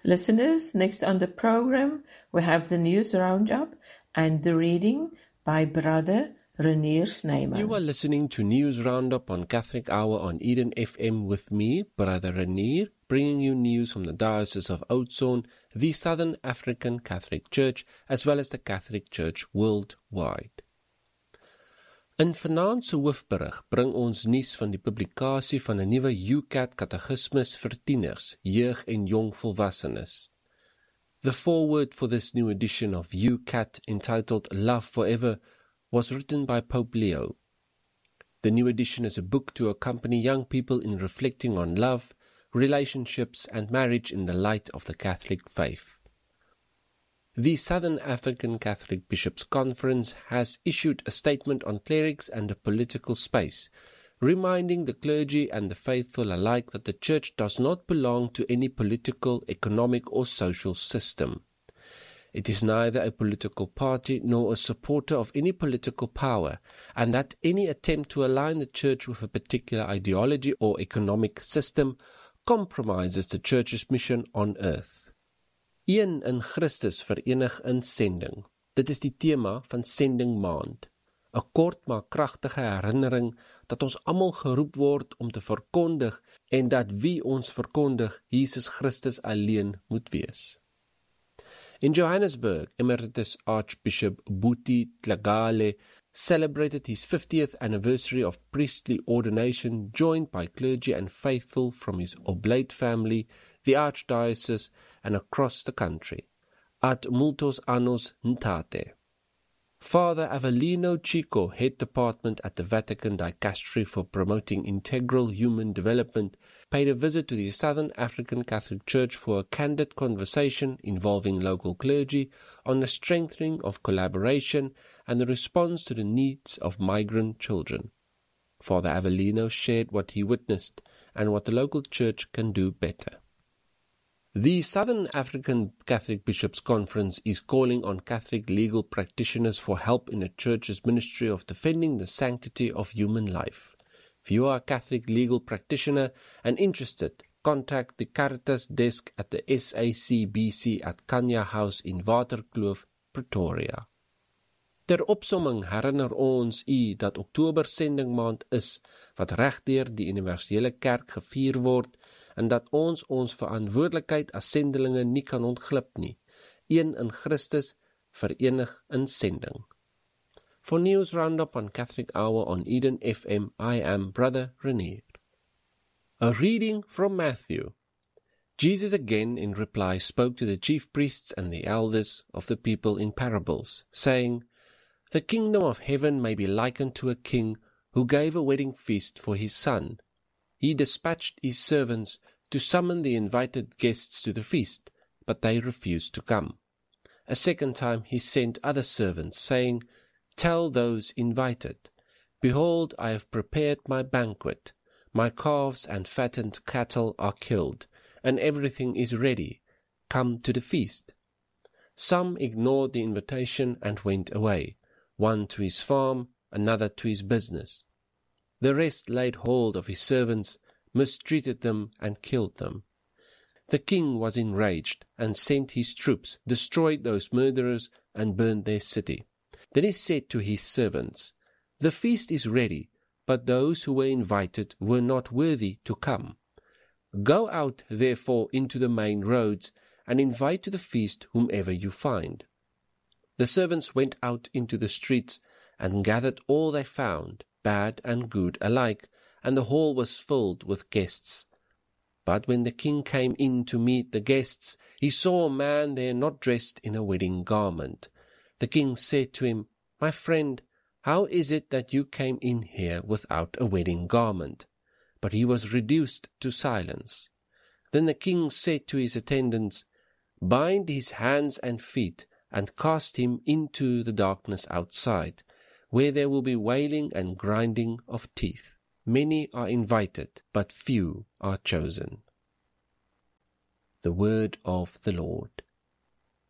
Listeners, next on the program, we have the news roundup and the reading by Brother Renier Snyman. You are listening to News Roundup on Catholic Hour on Eden FM with me, Brother Renier, bringing you news from the Diocese of Oudtshoorn, the Southern African Catholic Church, as well as the Catholic Church worldwide. In vanaand se hoofberig bring ons nuus van die publikasie van 'n nuwe UCAT katekismus vir tieners, jeug en jong volwassenes. The foreword for this new edition of UCAT, entitled Love Forever, was written by Pope Leo. The new edition is a book to accompany young people in reflecting on love, relationships and marriage in the light of the Catholic faith. The Southern African Catholic Bishops' Conference has issued a statement on clerics and the political space, reminding the clergy and the faithful alike that the Church does not belong to any political, economic or social system. It is neither a political party nor a supporter of any political power, and that any attempt to align the Church with a particular ideology or economic system compromises the Church's mission on earth. Een in Christus verenig in sending. Dit is die tema van Sending Maand. 'n kort maar kragtige herinnering dat ons almal geroep word om te verkondig en dat wie ons verkondig, Jesus Christus alleen moet wees. In Johannesburg, Emeritus Archbishop Buti Tlagale celebrated his 50th anniversary of priestly ordination, joined by clergy and faithful from his oblate family, the Archdiocese, and across the country. Ad multos annos nuntate. Father Avelino Chico, Head Department at the Vatican Dicastery for Promoting Integral Human Development, paid a visit to the Southern African Catholic Church for a candid conversation involving local clergy on the strengthening of collaboration and the response to the needs of migrant children. Father Avelino shared what he witnessed and what the local church can do better. The Southern African Catholic Bishops' Conference is calling on Catholic legal practitioners for help in the Church's ministry of defending the sanctity of human life. If you are a Catholic legal practitioner and interested, contact the Caritas desk at the SACBC at Kanya House in Waterkloof, Pretoria. Ter opsomming herinner ons u dat Oktober sendingmaand is, wat regdeur die universele kerk gevier word, en dat ons verantwoordelikheid as sendelinge nie kan ontglip nie. Een in Christus, verenig in sending. For News Roundup on Catholic Hour on Eden FM, I am Brother Renier. A reading from Matthew. Jesus again in reply spoke to the chief priests and the elders of the people in parables, saying, "The kingdom of heaven may be likened to a king who gave a wedding feast for his son. He dispatched his servants to summon the invited guests to the feast, but they refused to come. A second time he sent other servants, saying, 'Tell those invited, Behold, I have prepared my banquet. My calves and fattened cattle are killed, and everything is ready. Come to the feast.' Some ignored the invitation and went away, one to his farm, another to his business. The rest laid hold of his servants, mistreated them, and killed them. The king was enraged, and sent his troops, destroyed those murderers, and burned their city. Then he said to his servants, 'The feast is ready, but those who were invited were not worthy to come. Go out, therefore, into the main roads, and invite to the feast whomever you find.' The servants went out into the streets, and gathered all they found, bad and good alike, and the hall was filled with guests. But when the king came in to meet the guests, he saw a man there not dressed in a wedding garment. The king said to him, 'My friend, how is it that you came in here without a wedding garment?' But he was reduced to silence. Then the king said to his attendants, 'Bind his hands and feet, and cast him into the darkness outside, where there will be wailing and grinding of teeth. Many are invited, but few are chosen.'" The word of the Lord.